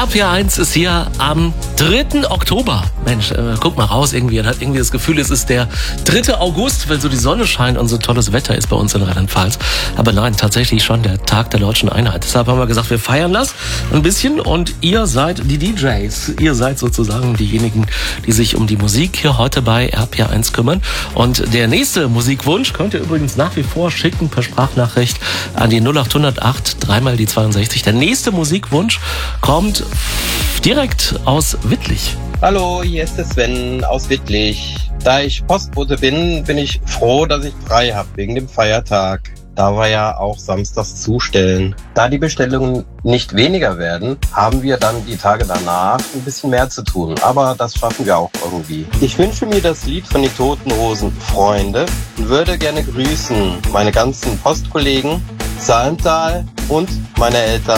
RPR1 ist hier am 3. Oktober. Mensch, guck mal raus irgendwie. Man hat irgendwie das Gefühl, es ist der 3. August, weil so die Sonne scheint und so tolles Wetter ist bei uns in Rheinland-Pfalz. Aber nein, tatsächlich schon der Tag der Deutschen Einheit. Deshalb haben wir gesagt, wir feiern das ein bisschen und ihr seid die DJs. Ihr seid sozusagen diejenigen, die sich um die Musik hier heute bei RPR1 kümmern. Und der nächste Musikwunsch könnt ihr übrigens nach wie vor schicken per Sprachnachricht an die 0808 3 die 62. Der nächste Musikwunsch kommt direkt aus Wittlich. Hallo, hier ist der Sven aus Wittlich. Da ich Postbote bin, bin ich froh, dass ich frei habe wegen dem Feiertag. Da wir ja auch samstags zustellen. Da die Bestellungen nicht weniger werden, haben wir dann die Tage danach ein bisschen mehr zu tun. Aber das schaffen wir auch irgendwie. Ich wünsche mir das Lied von den Toten Hosen Freunde und würde gerne grüßen meine ganzen Postkollegen, Salental und meine Eltern.